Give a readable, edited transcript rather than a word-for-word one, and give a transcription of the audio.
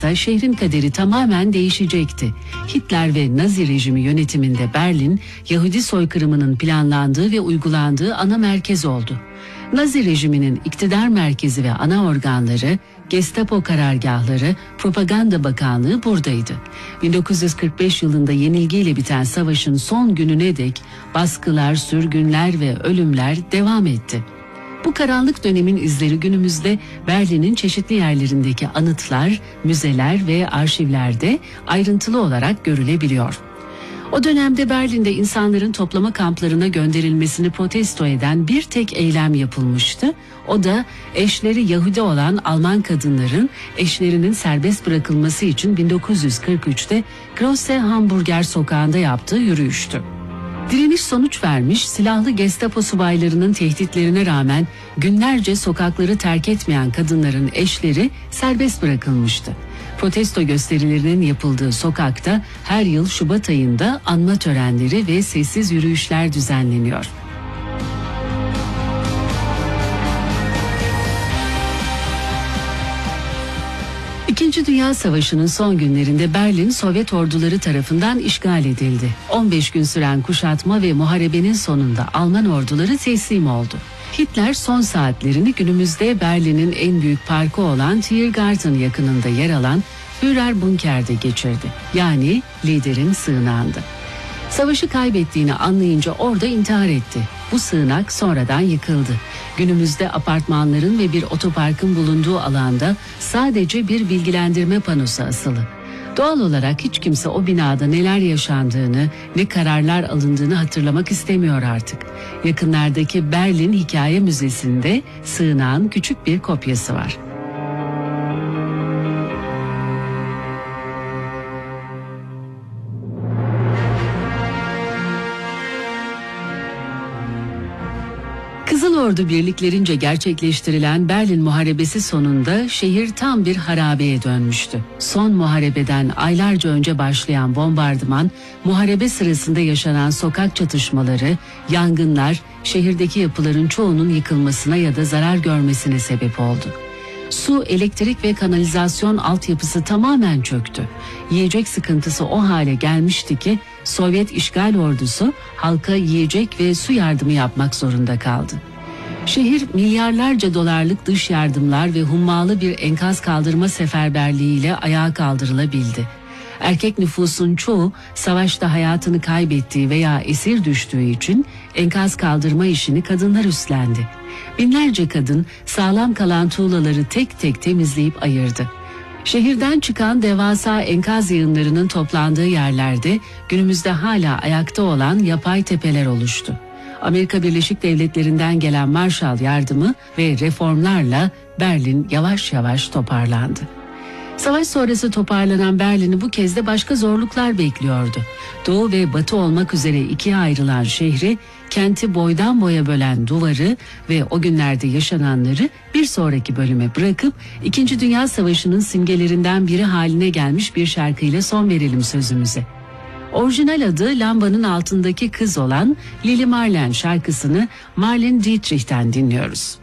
şehrin kaderi tamamen değişecekti. Hitler ve Nazi rejimi yönetiminde Berlin, Yahudi soykırımının planlandığı ve uygulandığı ana merkez oldu. Nazi rejiminin iktidar merkezi ve ana organları, Gestapo karargahları, Propaganda Bakanlığı buradaydı. 1945 yılında yenilgiyle biten savaşın son gününe dek baskılar, sürgünler ve ölümler devam etti. Bu karanlık dönemin izleri günümüzde Berlin'in çeşitli yerlerindeki anıtlar, müzeler ve arşivlerde ayrıntılı olarak görülebiliyor. O dönemde Berlin'de insanların toplama kamplarına gönderilmesini protesto eden bir tek eylem yapılmıştı. O da eşleri Yahudi olan Alman kadınların eşlerinin serbest bırakılması için 1943'te Grosse Hamburger sokağında yaptığı yürüyüştü. Direniş sonuç vermiş, silahlı Gestapo subaylarının tehditlerine rağmen günlerce sokakları terk etmeyen kadınların eşleri serbest bırakılmıştı. Protesto gösterilerinin yapıldığı sokakta her yıl Şubat ayında anma törenleri ve sessiz yürüyüşler düzenleniyor. İkinci Dünya Savaşı'nın son günlerinde Berlin Sovyet orduları tarafından işgal edildi. 15 gün süren kuşatma ve muharebenin sonunda Alman orduları teslim oldu. Hitler son saatlerini günümüzde Berlin'in en büyük parkı olan Tiergarten yakınında yer alan Führer Bunker'de geçirdi. Yani liderin sığınağında. Savaşı kaybettiğini anlayınca orada intihar etti. Bu sığınak sonradan yıkıldı. Günümüzde apartmanların ve bir otoparkın bulunduğu alanda sadece bir bilgilendirme panosu asılı. Doğal olarak hiç kimse o binada neler yaşandığını, ne kararlar alındığını hatırlamak istemiyor artık. Yakınlardaki Berlin Hikaye Müzesi'nde sığınağın küçük bir kopyası var. Kızıl Ordu birliklerince gerçekleştirilen Berlin Muharebesi sonunda şehir tam bir harabeye dönmüştü. Son muharebeden aylarca önce başlayan bombardıman, muharebe sırasında yaşanan sokak çatışmaları, yangınlar, şehirdeki yapıların çoğunun yıkılmasına ya da zarar görmesine sebep oldu. Su, elektrik ve kanalizasyon altyapısı tamamen çöktü. Yiyecek sıkıntısı o hale gelmişti ki Sovyet işgal ordusu halka yiyecek ve su yardımı yapmak zorunda kaldı. Şehir milyarlarca dolarlık dış yardımlar ve hummalı bir enkaz kaldırma seferberliğiyle ayağa kaldırılabildi. Erkek nüfusun çoğu savaşta hayatını kaybettiği veya esir düştüğü için enkaz kaldırma işini kadınlar üstlendi. Binlerce kadın sağlam kalan tuğlaları tek tek temizleyip ayırdı. Şehirden çıkan devasa enkaz yığınlarının toplandığı yerlerde günümüzde hala ayakta olan yapay tepeler oluştu. Amerika Birleşik Devletleri'nden gelen Marshall yardımı ve reformlarla Berlin yavaş yavaş toparlandı. Savaş sonrası toparlanan Berlin'i bu kez de başka zorluklar bekliyordu. Doğu ve batı olmak üzere ikiye ayrılan şehri, kenti boydan boya bölen duvarı ve o günlerde yaşananları bir sonraki bölüme bırakıp İkinci Dünya Savaşı'nın simgelerinden biri haline gelmiş bir şarkıyla son verelim sözümüze. Orijinal adı Lambanın Altındaki Kız olan Lili Marleen şarkısını Marlene Dietrich'ten dinliyoruz.